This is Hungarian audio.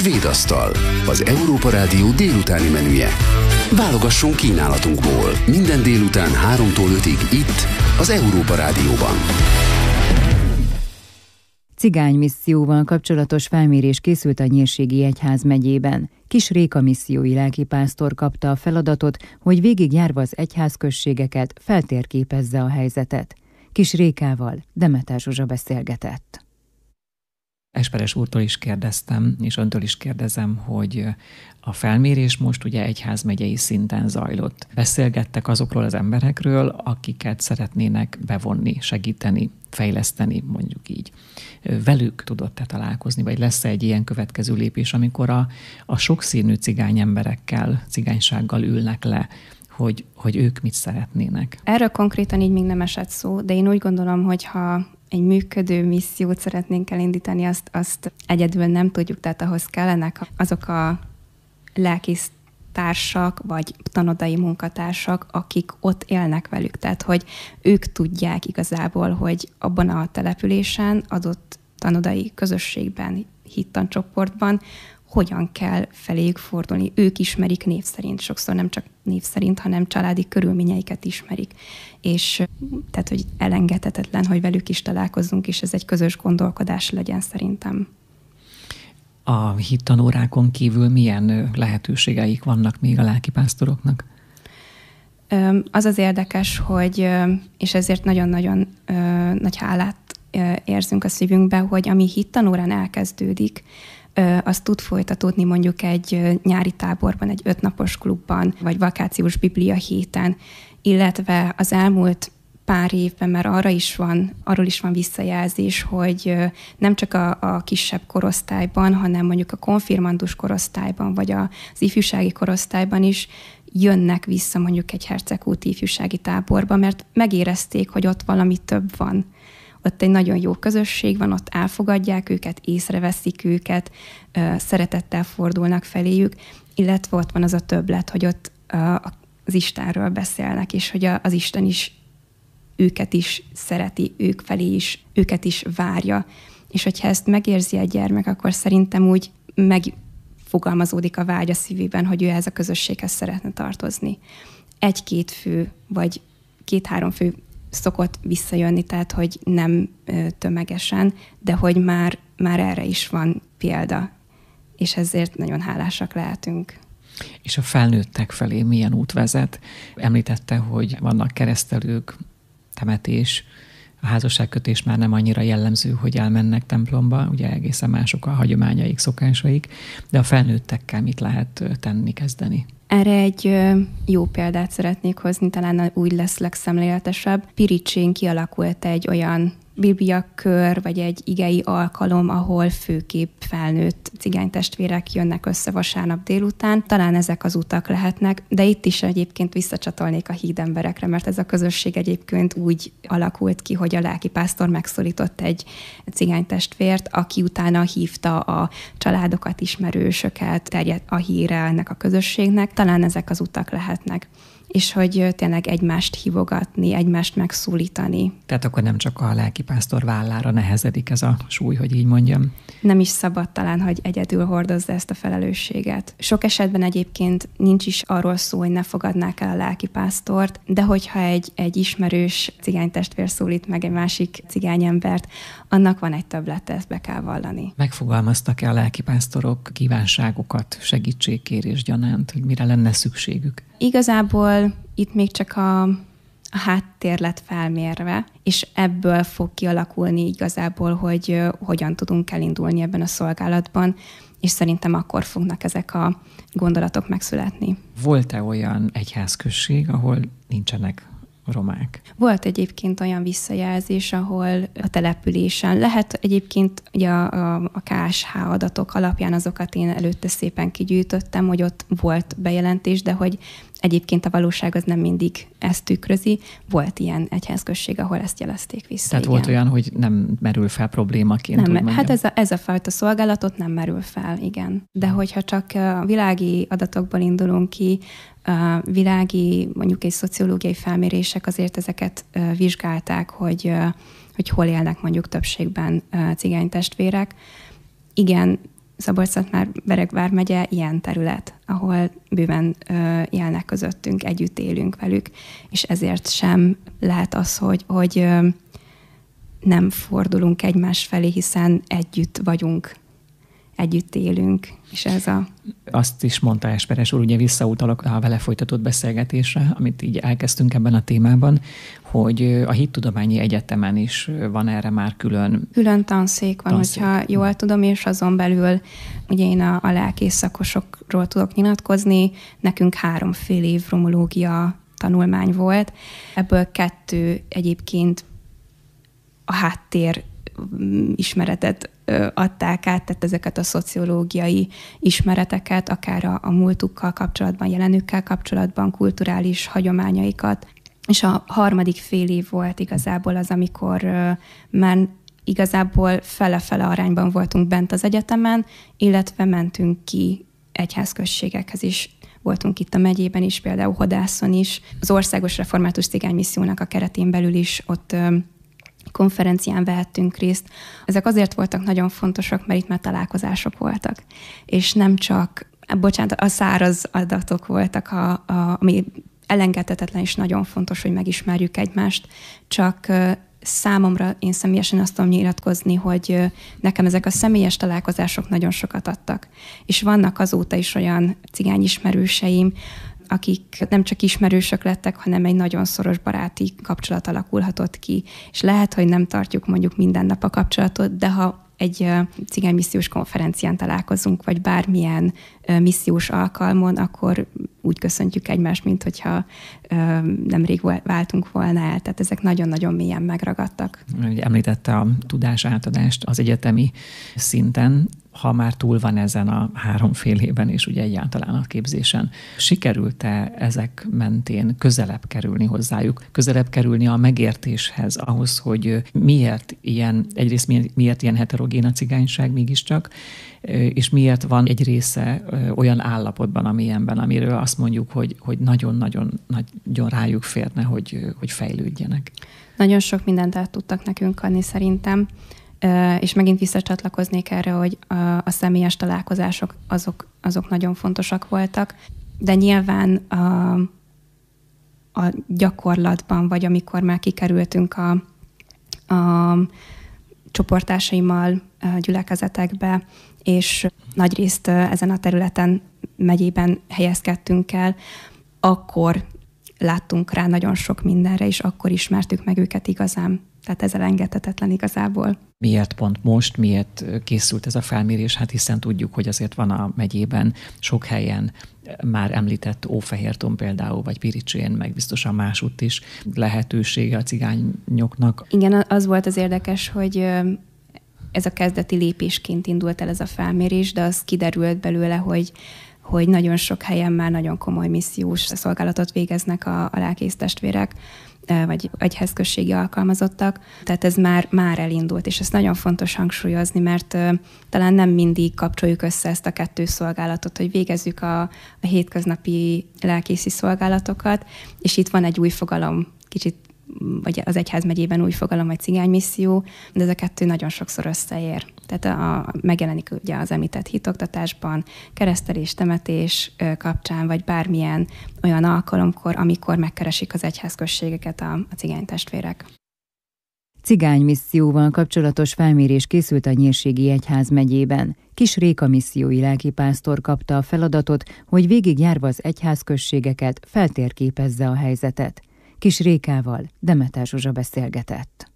Svédasztal, az Európa Rádió délutáni menüje. Válogasson kínálatunkból minden délután 3-tól 5-ig itt, az Európa Rádióban. Cigánymisszióval kapcsolatos felmérés készült a Nyírségi Egyházmegyében. Kis Réka missziói lelkipásztor kapta a feladatot, hogy végigjárva az egyházközségeket feltérképezze a helyzetet. Kis Rékával Demeter Zsuzsa beszélgetett. Esperes úrtól is kérdeztem, és öntől is kérdezem, hogy a felmérés most ugye egyházmegyei szinten zajlott. Beszélgettek azokról az emberekről, akiket szeretnének bevonni, segíteni, fejleszteni, mondjuk így. Velük tudott-e találkozni, vagy lesz-e egy ilyen következő lépés, amikor a sokszínű cigány emberekkel, cigánysággal ülnek le, hogy ők mit szeretnének? Erről konkrétan így még nem esett szó, de én úgy gondolom, hogy ha egy működő missziót szeretnénk elindítani, azt egyedül nem tudjuk, tehát ahhoz kellenek azok a lelkésztársak, vagy tanodai munkatársak, akik ott élnek velük. Tehát, hogy ők tudják igazából, hogy abban a településen, adott tanodai közösségben, hittancsoportban hogyan kell feléjük fordulni. Ők ismerik név szerint, sokszor nem csak név szerint, hanem családi körülményeiket ismerik. És tehát, hogy elengedhetetlen, hogy velük is találkozzunk, és ez egy közös gondolkodás legyen szerintem. A hittanórákon kívül milyen lehetőségeik vannak még a lelkipásztoroknak? Az az érdekes, hogy, és ezért nagyon-nagyon nagy hálát érzünk a szívünkbe, hogy ami hittanórán elkezdődik, az tud folytatódni mondjuk egy nyári táborban, egy 5 napos klubban, vagy vakációs biblia héten, illetve az elmúlt pár évben már arról is van visszajelzés, hogy nem csak a kisebb korosztályban, hanem mondjuk a konfirmandus korosztályban, vagy az ifjúsági korosztályban is jönnek vissza mondjuk egy Hercegkúti ifjúsági táborba, mert megérezték, hogy ott valami több van. Ott egy nagyon jó közösség van, ott elfogadják őket, észreveszik őket, szeretettel fordulnak feléjük, illetve ott van az a többlet, hogy ott az Istenről beszélnek, és hogy az Isten is őket is szereti, ők felé is, őket is várja. És hogyha ezt megérzi a gyermek, akkor szerintem úgy megfogalmazódik a vágy a szívében, hogy ő ehhez a közösséghez szeretne tartozni. 1-2 fő, vagy 2-3 fő szokott visszajönni, tehát hogy nem tömegesen, de hogy már erre is van példa, és ezért nagyon hálásak lehetünk. És a felnőttek felé milyen út vezet? Említette, hogy vannak keresztelők, temetés, a házasságkötés már nem annyira jellemző, hogy elmennek templomba, ugye egészen mások a hagyományaik, szokásaik, de a felnőttekkel mit lehet tenni, kezdeni? Erre egy jó példát szeretnék hozni, talán úgy lesz legszemléletesebb. Piricsén kialakult egy olyan bibliakör, vagy egy igei alkalom, ahol főképp felnőtt cigánytestvérek jönnek össze vasárnap délután. Talán ezek az utak lehetnek, de itt is egyébként visszacsatolnék a hídemberekre, mert ez a közösség egyébként úgy alakult ki, hogy a lelkipásztor megszólított egy cigánytestvért, aki utána hívta a családokat, ismerősöket, terjedt a híre ennek a közösségnek. Talán ezek az utak lehetnek. És hogy tényleg egymást hívogatni, egymást megszólítani. Tehát akkor nem csak a lelkipásztor vállára nehezedik ez a súly, hogy így mondjam. Nem is szabad talán, hogy egyedül hordozza ezt a felelősséget. Sok esetben egyébként nincs is arról szó, hogy ne fogadnák el a lelkipásztort, de hogyha egy ismerős cigánytestvér szólít meg egy másik cigányembert, annak van egy többlete, ezt be kell vallani. Megfogalmaztak-e a lelkipásztorok kívánságokat, segítségkérés gyanánt, hogy mire lenne szükségük? Igazából itt még csak a háttér lett felmérve, és ebből fog kialakulni igazából, hogy hogyan tudunk elindulni ebben a szolgálatban, és szerintem akkor fognak ezek a gondolatok megszületni. Volt-e olyan egyházközség, ahol nincsenek romák? Volt egyébként olyan visszajelzés, ahol a településen lehet egyébként ugye a KSH adatok alapján azokat én előtte szépen kigyűjtöttem, hogy ott volt bejelentés, de hogy egyébként a valóság az nem mindig ezt tükrözi. Volt ilyen egyházközség, ahol ezt jelezték vissza. Tehát igen. Volt olyan, hogy nem merül fel problémaként? Nem, hát ez a fajta szolgálatot nem merül fel, igen. De hogyha csak a világi adatokból indulunk ki, világi, mondjuk egy szociológiai felmérések azért ezeket vizsgálták, hogy hol élnek mondjuk többségben cigánytestvérek. Igen, Szabolcs-Szatmár-Bereg vármegye ilyen terület, ahol bőven élnek közöttünk, együtt élünk velük, és ezért sem lehet az, hogy nem fordulunk egymás felé, hiszen együtt vagyunk, együtt élünk, és ez a... Azt is mondta Esperes úr, ugye visszautalok a vele folytatott beszélgetésre, amit így elkezdtünk ebben a témában, hogy a Hittudományi Egyetemen is van erre már külön tanszék van, hogyha jól tudom, és azon belül ugye én a lelkész szakosokról tudok nyilatkozni, nekünk 3 fél év romológia tanulmány volt, ebből 2 egyébként a háttér ismeretet adták át, tehát ezeket a szociológiai ismereteket, akár a múltukkal kapcsolatban, jelenükkel kapcsolatban, kulturális hagyományaikat. És a 3. fél év volt igazából az, amikor már igazából fele-fele arányban voltunk bent az egyetemen, illetve mentünk ki egyházközségekhez is. Voltunk itt a megyében is, például Hodászon is. Az Országos Református Cigánymissziónak a keretén belül is ott konferencián vehettünk részt. Ezek azért voltak nagyon fontosak, mert itt már találkozások voltak. És nem csak, a száraz adatok voltak, ami elengedhetetlen és nagyon fontos, hogy megismerjük egymást, csak számomra én személyesen azt tudom nyilatkozni, hogy nekem ezek a személyes találkozások nagyon sokat adtak. És vannak azóta is olyan cigány ismerőseim, akik nem csak ismerősök lettek, hanem egy nagyon szoros baráti kapcsolat alakulhatott ki. És lehet, hogy nem tartjuk mondjuk minden nap a kapcsolatot, de ha egy cigánymissziós konferencián találkozunk, vagy bármilyen missziós alkalmon, akkor úgy köszöntjük egymást, mint hogyha nemrég váltunk volna el. Tehát ezek nagyon-nagyon mélyen megragadtak. Említette a tudásátadást az egyetemi szinten, ha már túl van ezen a 3 fél éven, és ugye egyáltalán a képzésen. Sikerült-e ezek mentén közelebb kerülni hozzájuk, közelebb kerülni a megértéshez, ahhoz, hogy miért ilyen heterogén a cigányság mégiscsak, és miért van egy része olyan állapotban, amilyenben, amiről azt mondjuk, hogy nagyon-nagyon rájuk férne, hogy fejlődjenek. Nagyon sok mindent át tudtak nekünk adni szerintem, és megint visszacsatlakoznék erre, hogy a személyes találkozások azok nagyon fontosak voltak, de nyilván a gyakorlatban, vagy amikor már kikerültünk a csoporttársaimmal gyülekezetekbe, és nagyrészt ezen a területen, megyében helyezkedtünk el, akkor láttunk rá nagyon sok mindenre, és akkor ismertük meg őket igazán. Tehát ez elengedhetetlen igazából. Miért pont most, miért készült ez a felmérés? Hát hiszen tudjuk, hogy azért van a megyében sok helyen már említett Ófehérton például, vagy Piricsén, meg biztosan másutt is lehetősége a cigányoknak. Igen, az volt az érdekes, hogy ez a kezdeti lépésként indult el ez a felmérés, de az kiderült belőle, hogy nagyon sok helyen már nagyon komoly missziós szolgálatot végeznek a lelkész testvérek, vagy egyházközségi alkalmazottak. Tehát ez már elindult, és ezt nagyon fontos hangsúlyozni, mert talán nem mindig kapcsoljuk össze ezt a 2 szolgálatot, hogy végezzük a hétköznapi lelkészi szolgálatokat, és itt van egy új fogalom, kicsit, vagy az egyházmegyében új fogalom, vagy cigánymisszió, de ez a 2 nagyon sokszor összeér. Tehát megjelenik ugye az említett hitoktatásban, keresztelés, temetés kapcsán, vagy bármilyen olyan alkalomkor, amikor megkeresik az egyházközségeket a cigánytestvérek. Cigánymisszióval kapcsolatos felmérés készült a Nyírségi Egyházmegyében. Kis Réka missziói lelkipásztor kapta a feladatot, hogy végigjárva az egyházközségeket feltérképezze a helyzetet. Kis Rékával Demeter Zsuzsa beszélgetett.